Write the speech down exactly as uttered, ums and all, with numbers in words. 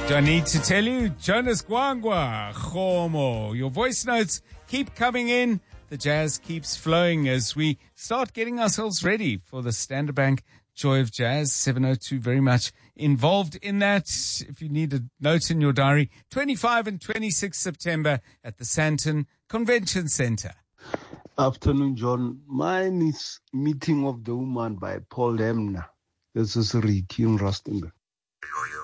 Do I need to tell you? Jonas Gwangwa, Khomo. Your voice notes keep coming in. The jazz keeps flowing as we start getting ourselves ready for the Standard Bank Joy of Jazz. seven oh two, very much involved in that. If you need a note in your diary, twenty-fifth and twenty-sixth September at the Sandton Convention Center. Afternoon, John. Mine is Meeting of the Woman by Paul Demner. This is Ricky in Rustenburg.